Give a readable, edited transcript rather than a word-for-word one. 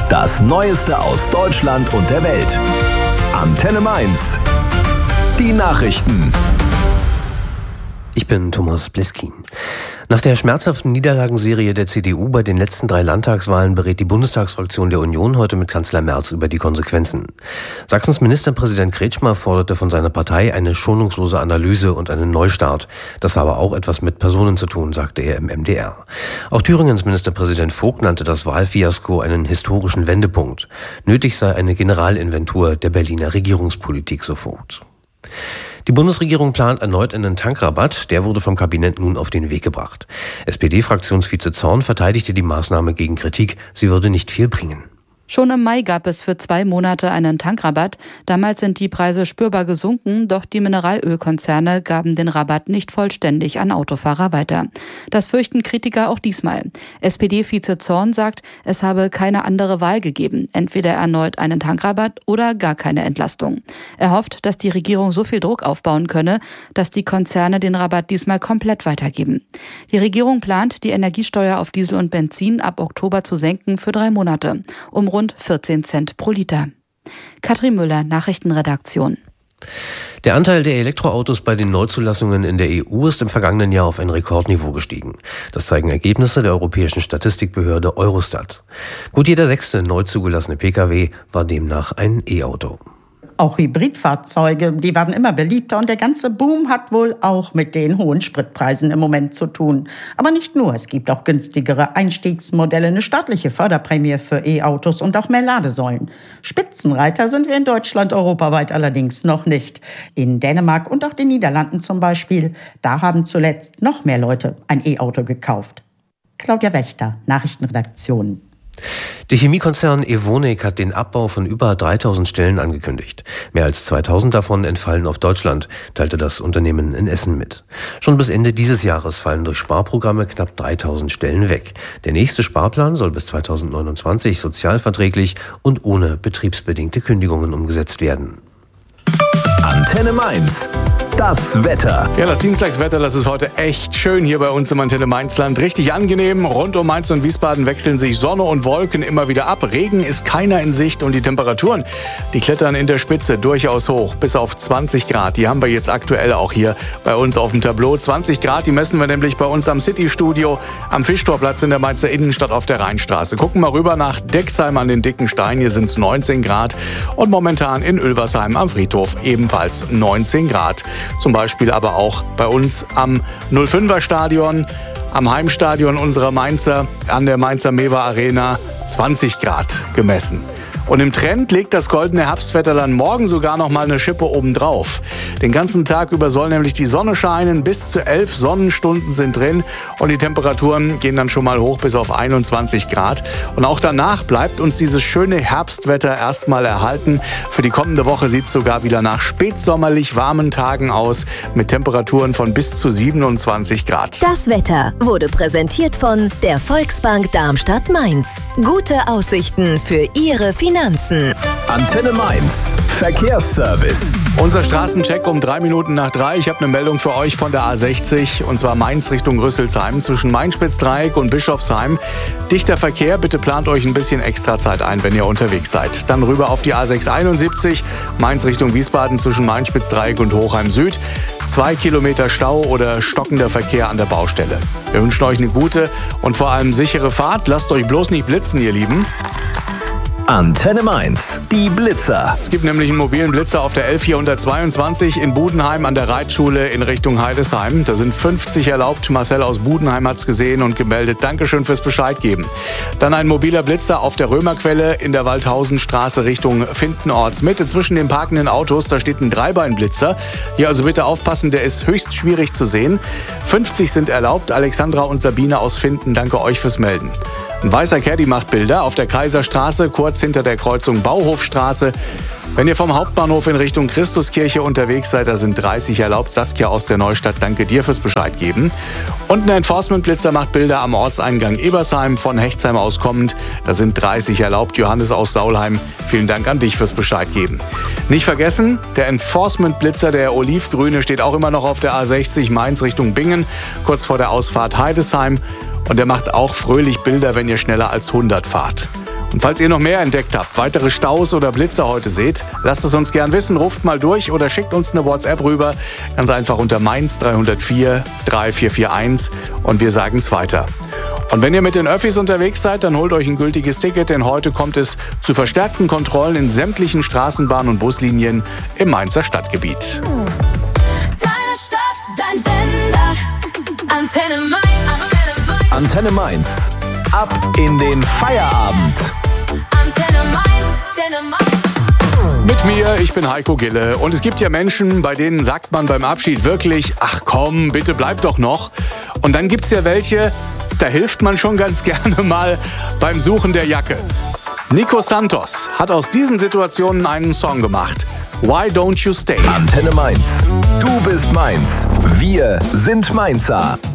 Das Neueste aus Deutschland und der Welt. Antenne Mainz. Die Nachrichten. Ich bin Thomas Bliskin. Nach der schmerzhaften Niederlagenserie der CDU bei den letzten 3 Landtagswahlen berät die Bundestagsfraktion der Union heute mit Kanzler Merz über die Konsequenzen. Sachsens Ministerpräsident Kretschmer forderte von seiner Partei eine schonungslose Analyse und einen Neustart. Das habe auch etwas mit Personen zu tun, sagte er im MDR. Auch Thüringens Ministerpräsident Vogt nannte das Wahlfiasko einen historischen Wendepunkt. Nötig sei eine Generalinventur der Berliner Regierungspolitik, so Vogt. Die Bundesregierung plant erneut einen Tankrabatt. Der wurde vom Kabinett nun auf den Weg gebracht. SPD-Fraktionsvize Zorn verteidigte die Maßnahme gegen Kritik. Sie würde nicht viel bringen. Schon im Mai gab es für 2 Monate einen Tankrabatt. Damals sind die Preise spürbar gesunken, doch die Mineralölkonzerne gaben den Rabatt nicht vollständig an Autofahrer weiter. Das fürchten Kritiker auch diesmal. SPD-Vize Zorn sagt, es habe keine andere Wahl gegeben. Entweder erneut einen Tankrabatt oder gar keine Entlastung. Er hofft, dass die Regierung so viel Druck aufbauen könne, dass die Konzerne den Rabatt diesmal komplett weitergeben. Die Regierung plant, die Energiesteuer auf Diesel und Benzin ab Oktober zu senken für 3 Monate, um rund 14 Cent pro Liter. Katrin Müller, Nachrichtenredaktion. Der Anteil der Elektroautos bei den Neuzulassungen in der EU ist im vergangenen Jahr auf ein Rekordniveau gestiegen. Das zeigen Ergebnisse der europäischen Statistikbehörde Eurostat. Gut jeder 6. neu zugelassene Pkw war demnach ein E-Auto. Auch Hybridfahrzeuge, die werden immer beliebter und der ganze Boom hat wohl auch mit den hohen Spritpreisen im Moment zu tun. Aber nicht nur, es gibt auch günstigere Einstiegsmodelle, eine staatliche Förderprämie für E-Autos und auch mehr Ladesäulen. Spitzenreiter sind wir in Deutschland, europaweit allerdings noch nicht. In Dänemark und auch den Niederlanden zum Beispiel, da haben zuletzt noch mehr Leute ein E-Auto gekauft. Claudia Wächter, Nachrichtenredaktion. Der Chemiekonzern Evonik hat den Abbau von über 3000 Stellen angekündigt. Mehr als 2000 davon entfallen auf Deutschland, teilte das Unternehmen in Essen mit. Schon bis Ende dieses Jahres fallen durch Sparprogramme knapp 3000 Stellen weg. Der nächste Sparplan soll bis 2029 sozialverträglich und ohne betriebsbedingte Kündigungen umgesetzt werden. Antenne Mainz. Das Wetter. Ja, das Dienstagswetter, das ist heute echt schön hier bei uns im Antenne Mainzland. Richtig angenehm. Rund um Mainz und Wiesbaden wechseln sich Sonne und Wolken immer wieder ab. Regen ist keiner in Sicht und die Temperaturen, die klettern in der Spitze durchaus hoch. Bis auf 20 Grad. Die haben wir jetzt aktuell auch hier bei uns auf dem Tableau. 20 Grad, die messen wir nämlich bei uns am City-Studio am Fischtorplatz in der Mainzer Innenstadt auf der Rheinstraße. Gucken mal rüber nach Decksheim an den Dicken Stein. Hier sind es 19 Grad. Und momentan in Ulversheim am Friedhof ebenfalls 19 Grad. Zum Beispiel aber auch bei uns am 05er Stadion, am Heimstadion unserer Mainzer, an der Mainzer Mewa Arena 20 Grad gemessen. Und im Trend legt das goldene Herbstwetter dann morgen sogar noch mal eine Schippe obendrauf. Den ganzen Tag über soll nämlich die Sonne scheinen, bis zu 11 Sonnenstunden sind drin und die Temperaturen gehen dann schon mal hoch bis auf 21 Grad. Und auch danach bleibt uns dieses schöne Herbstwetter erstmal erhalten. Für die kommende Woche sieht es sogar wieder nach spätsommerlich warmen Tagen aus, mit Temperaturen von bis zu 27 Grad. Das Wetter wurde präsentiert von der Volksbank Darmstadt-Mainz. Gute Aussichten für Ihre Finanzen. Antenne Mainz. Verkehrsservice. Unser Straßencheck um 3 Minuten nach 3. Ich habe eine Meldung für euch von der A60 und zwar Mainz Richtung Rüsselsheim zwischen Main-Spitz-Dreieck und Bischofsheim. Dichter Verkehr, bitte plant euch ein bisschen extra Zeit ein, wenn ihr unterwegs seid. Dann rüber auf die A671 Mainz Richtung Wiesbaden zwischen Main-Spitz-Dreieck und Hochheim Süd. 2 Kilometer Stau oder stockender Verkehr an der Baustelle. Wir wünschen euch eine gute und vor allem sichere Fahrt. Lasst euch bloß nicht blitzen, ihr Lieben. Antenne Mainz. Die Blitzer. Es gibt nämlich einen mobilen Blitzer auf der L422 in Budenheim an der Reitschule in Richtung Heidesheim. Da sind 50 erlaubt. Marcel aus Budenheim hat es gesehen und gemeldet. Dankeschön fürs Bescheid geben. Dann ein mobiler Blitzer auf der Römerquelle in der Waldhausenstraße Richtung Fintenortsmitte. Zwischen den parkenden Autos, da steht ein Dreibeinblitzer. Hier also bitte aufpassen, der ist höchst schwierig zu sehen. 50 sind erlaubt. Alexandra und Sabine aus Finten, danke euch fürs Melden. Ein weißer Caddy macht Bilder auf der Kaiserstraße, kurz hinter der Kreuzung Bauhofstraße. Wenn ihr vom Hauptbahnhof in Richtung Christuskirche unterwegs seid, da sind 30 erlaubt. Saskia aus der Neustadt, danke dir fürs Bescheid geben. Und ein Enforcement-Blitzer macht Bilder am Ortseingang Ebersheim, von Hechtsheim aus kommend. Da sind 30 erlaubt. Johannes aus Saulheim, vielen Dank an dich fürs Bescheid geben. Nicht vergessen, der Enforcement-Blitzer, der olivgrüne, steht auch immer noch auf der A60 Mainz Richtung Bingen, kurz vor der Ausfahrt Heidesheim. Und der macht auch fröhlich Bilder, wenn ihr schneller als 100 fahrt. Und falls ihr noch mehr entdeckt habt, weitere Staus oder Blitze heute seht, lasst es uns gern wissen, ruft mal durch oder schickt uns eine WhatsApp rüber. Ganz einfach unter Mainz 304 3441 und wir sagen es weiter. Und wenn ihr mit den Öffis unterwegs seid, dann holt euch ein gültiges Ticket, denn heute kommt es zu verstärkten Kontrollen in sämtlichen Straßenbahn- und Buslinien im Mainzer Stadtgebiet. Deine Stadt, dein Sender, Antenne Mainz. Antenne Mainz. Ab in den Feierabend. Antenne Mainz, Antenne Mainz. Mit mir, ich bin Heiko Gille. Und es gibt ja Menschen, bei denen sagt man beim Abschied wirklich, ach komm, bitte bleib doch noch. Und dann gibt's ja welche, da hilft man schon ganz gerne mal beim Suchen der Jacke. Nico Santos hat aus diesen Situationen einen Song gemacht. Why Don't You Stay? Antenne Mainz. Du bist Mainz. Wir sind Mainzer.